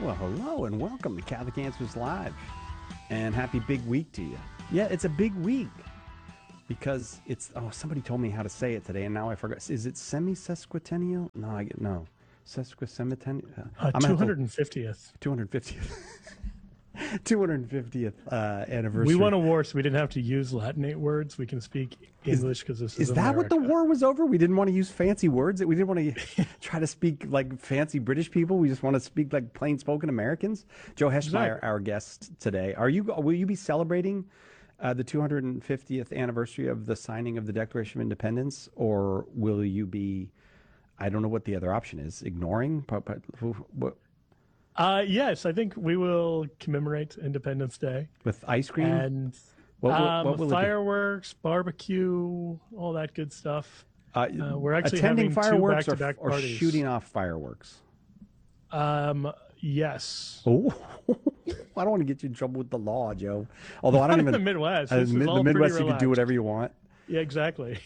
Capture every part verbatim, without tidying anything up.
Well, hello and welcome to Catholic Answers Live. And happy big week to you. Yeah, it's a big week because it's, oh, somebody told me how to say it today and now I forgot. Is it semi-sesquicentennial? No, I get, no. Sesquicentennial? Uh, two hundred fiftieth. two hundred fiftieth. two hundred fiftieth uh, anniversary. We won a war, so we didn't have to use Latinate words. We can speak English because this is Is that America. what the war was over? We didn't want to use fancy words? We didn't want to try to speak like fancy British people? We just want to speak like plain-spoken Americans? Joe Heschmeyer, Exactly. our guest today. Are you? Will you be celebrating uh, the two hundred fiftieth anniversary of the signing of the Declaration of Independence? Or will you be, I don't know what the other option is, ignoring? What, Uh, yes, I think we will commemorate Independence Day. with ice cream? And What will- um, what will it be? fireworks, barbecue, all that good stuff. Uh, Uh, we're actually attending having two fireworks or, back-to-back or parties. shooting off fireworks? Um, yes. Oh, I don't want to get you in trouble with the law, Joe. Although I don't Not in even. the Midwest. uh, This is mid- all the pretty Midwest, you can do relaxed. whatever you want. Yeah, exactly.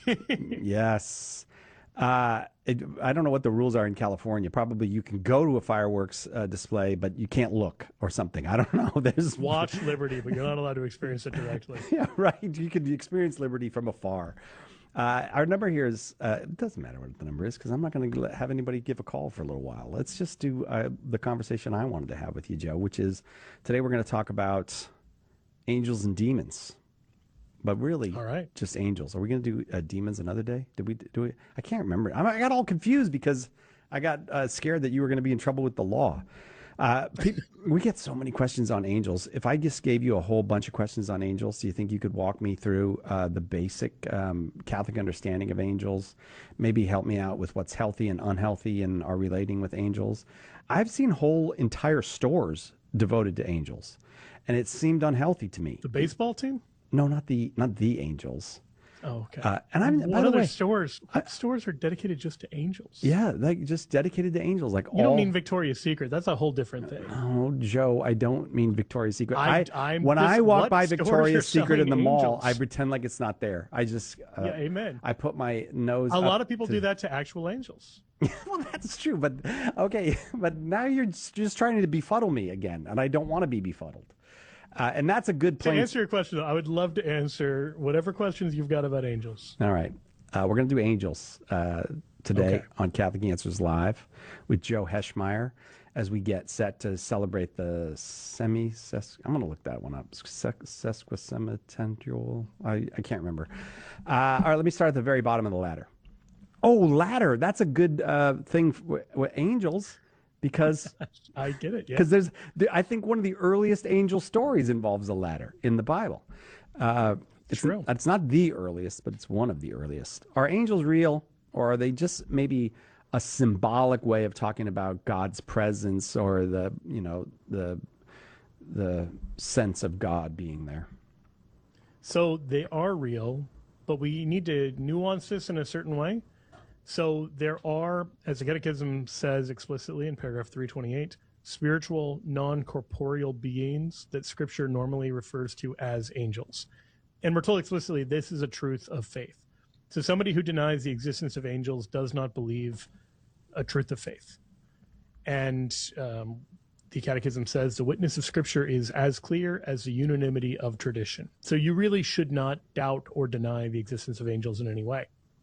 Yes. Uh, it, I don't know what the rules are in California. Probably you can go to a fireworks uh, display, but you can't look or something. I don't know. There's Watch Liberty, but you're not allowed to experience it directly. Yeah, right. You can experience liberty from afar. Uh, our number here is, uh, it doesn't matter what the number is because I'm not going to have anybody give a call for a little while. Let's just do uh, the conversation I wanted to have with you, Joe, which is today we're going to talk about angels and demons. But really, All right. just angels. Are we going to do uh, demons another day? Did we do it? I can't remember. I I got all confused because I got uh, scared that you were going to be in trouble with the law. Uh, pe- we get so many questions on angels. If I just gave you a whole bunch of questions on angels, do you think you could walk me through uh, the basic um, Catholic understanding of angels? Maybe help me out with what's healthy and unhealthy in our relating with angels. I've seen whole entire stores devoted to angels, and it seemed unhealthy to me. The baseball team? No, not the not the angels. Oh, okay. Uh, and I'm what by the other way, stores? What stores are dedicated just to angels? yeah, like just dedicated to angels. Like You all. don't mean Victoria's Secret. That's a whole different thing. Oh, Joe, I don't mean Victoria's Secret. I- I, I'm when just- I walk what by stores are Victoria's Secret in the selling mall, angels? I pretend like it's not there. I just uh, Yeah, amen. I put my nose. A up lot of people to- do that to actual angels. Well, that's true, but okay, but now you're just just trying to befuddle me again, and I don't want to be befuddled. Uh, and that's a good To place. answer your question, though, I would love to answer whatever questions you've got about angels. All right. Uh, we're going to do angels uh, today Okay. on Catholic Answers Live with Joe Heschmeyer as we get set to celebrate the semi ses I'm going to look that one up. Ses- Sesquicentennial. I, I can't remember. Uh, all right, let me start at the very bottom of the ladder. Oh, ladder. That's a good uh, thing for, with angels because I get it. Yeah. because there's the, I think one of the earliest angel stories involves a ladder in the Bible. Uh, it's, True. It's not the earliest, but it's one of the earliest. Are angels real, or are they just maybe a symbolic way of talking about God's presence or the you know the the sense of God being there? So they are real, but we need to nuance this in a certain way. So there are, as the Catechism says explicitly in paragraph three twenty-eight, spiritual, non-corporeal beings that Scripture normally refers to as angels. And we're told explicitly this is a truth of faith. So somebody who denies the existence of angels does not believe a truth of faith. And um, the Catechism says the witness of Scripture is as clear as the unanimity of tradition. So you really should not doubt or deny the existence of angels in any way.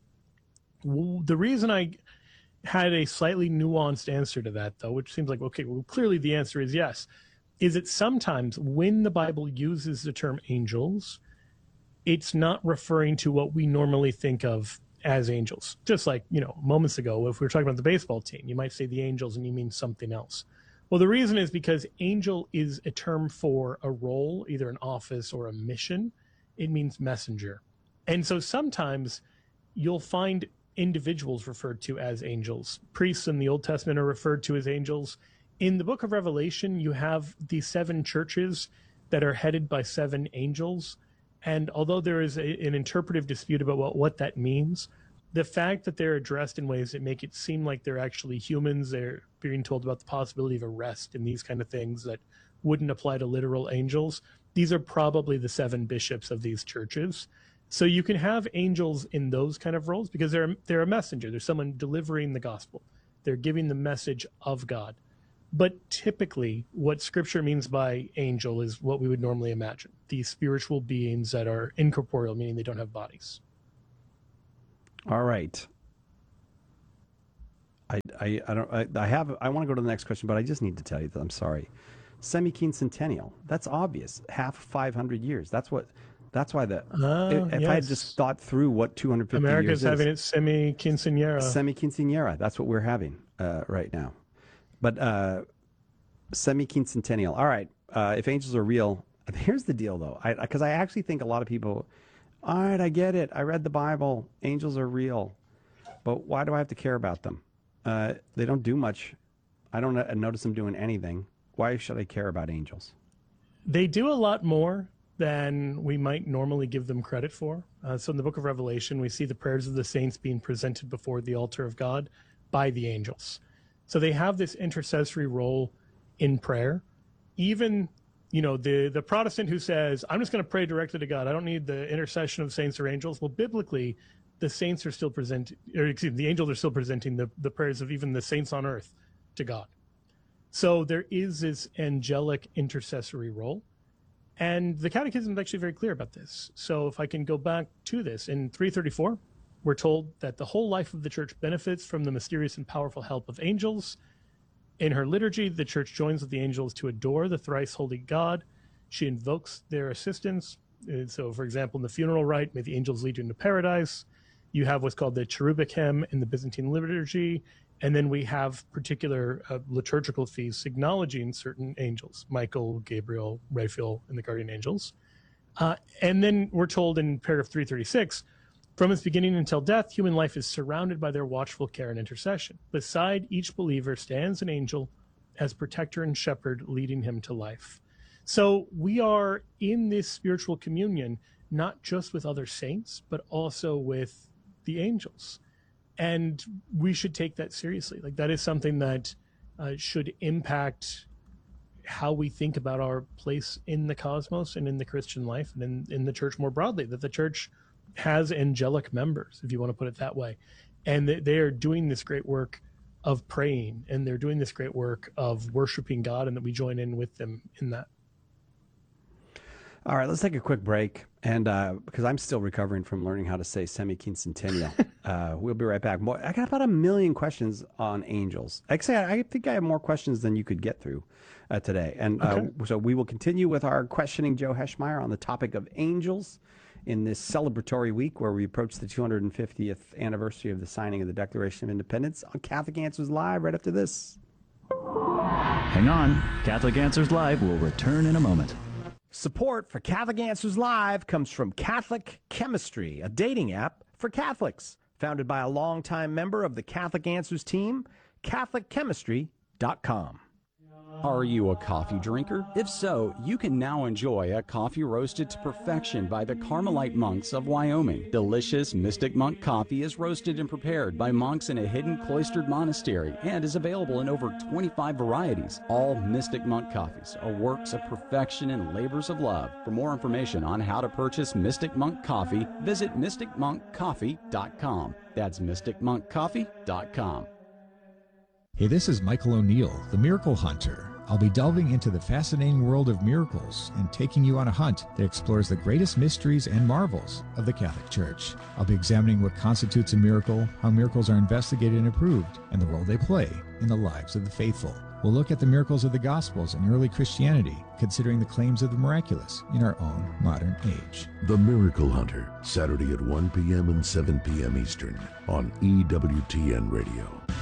W- The reason I had a slightly nuanced answer to that, though, which seems like, okay, well, clearly the answer is yes, is that sometimes when the Bible uses the term angels, it's not referring to what we normally think of as angels. Just like, you know, moments ago, if we were talking about the baseball team, you might say the angels and you mean something else. Well, the reason is because angel is a term for a role, either an office or a mission. It means messenger. And so sometimes you'll find individuals referred to as angels. Priests in the Old Testament are referred to as angels. In the book of Revelation, you have the seven churches that are headed by seven angels. And although there is a, an interpretive dispute about what, what that means, the fact that they're addressed in ways that make it seem like they're actually humans, they're being told about the possibility of arrest and these kind of things that wouldn't apply to literal angels. These are probably the seven bishops of these churches. So you can have angels in those kind of roles because they're they're a messenger. They're someone delivering the gospel. They're giving the message of God. But typically, what Scripture means by angel is what we would normally imagine. These spiritual beings that are incorporeal, meaning they don't have bodies. All right. I, I, I don't I, I have I want to go to the next question, but I just need to tell you that I'm sorry. Semi-quincentennial. That's obvious. Half five hundred years. That's what. That's why the. Uh, if if yes. I had just thought through what two hundred fifty America's years having is, it semi-quinceañera. Semi-quinceañera. That's what we're having uh, right now. But uh, semi-quincentennial. All right. Uh, if angels are real, here's the deal, though. Because I, I actually think a lot of people. All right, I get it. I read the Bible. Angels are real, but why do I have to care about them? Uh, they don't do much. I don't uh, notice them doing anything. Why should I care about angels? They do a lot more than we might normally give them credit for. Uh, so in the book of Revelation, we see the prayers of the saints being presented before the altar of God by the angels. So they have this intercessory role in prayer. Even, you know, the, the Protestant who says, I'm just going to pray directly to God. I don't need the intercession of saints or angels. Well, biblically, the saints are still presenting, or excuse me, the angels are still presenting the, the prayers of even the saints on earth to God. So there is this angelic intercessory role. And the Catechism is actually very clear about this. So if I can go back to this, in three thirty-four, we're told that the whole life of the Church benefits from the mysterious and powerful help of angels. In her liturgy, the Church joins with the angels to adore the thrice holy God. She invokes their assistance. So, for example, in the funeral rite, may the angels lead you into paradise. You have what's called the cherubic hymn in the Byzantine liturgy. And then we have particular uh, liturgical feasts acknowledging certain angels, Michael, Gabriel, Raphael, and the guardian angels. Uh, and then we're told in paragraph three thirty-six, from its beginning until death, human life is surrounded by their watchful care and intercession. Beside each believer stands an angel as protector and shepherd, leading him to life. So we are in this spiritual communion, not just with other saints, but also with the angels. And we should take that seriously. Like, that is something that uh, should impact how we think about our place in the cosmos and in the Christian life and in, in the church more broadly, that the church has angelic members, if you want to put it that way. And they, they are doing this great work of praying, and they're doing this great work of worshiping God, and that we join in with them in that. All right, let's take a quick break. And uh, because I'm still recovering from learning how to say semi-quincentennial, uh, we'll be right back. More, I got about a million questions on angels. Actually, I think I have more questions than you could get through uh, today. And okay. uh, so we will continue with our questioning Joe Heschmeyer on the topic of angels in this celebratory week where we approach the two hundred fiftieth anniversary of the signing of the Declaration of Independence on Catholic Answers Live right after this. Hang on. Catholic Answers Live will return in a moment. Support for Catholic Answers Live comes from Catholic Chemistry, a dating app for Catholics. Founded by a longtime member of the Catholic Answers team, Catholic Chemistry dot com. Are you a coffee drinker? If so, you can now enjoy a coffee roasted to perfection by the Carmelite monks of Wyoming. Delicious Mystic Monk coffee is roasted and prepared by monks in a hidden cloistered monastery and is available in over twenty-five varieties. All Mystic Monk coffees are works of perfection and labors of love. For more information on how to purchase Mystic Monk coffee, visit mystic monk coffee dot com. That's mystic monk coffee dot com. Hey, this is Michael O'Neill, the Miracle Hunter. I'll be delving into the fascinating world of miracles and taking you on a hunt that explores the greatest mysteries and marvels of the Catholic Church. I'll be examining what constitutes a miracle, how miracles are investigated and approved, and the role they play in the lives of the faithful. We'll look at the miracles of the Gospels and early Christianity, considering the claims of the miraculous in our own modern age. The Miracle Hunter, Saturday at one p.m. and seven p.m. Eastern on E W T N Radio.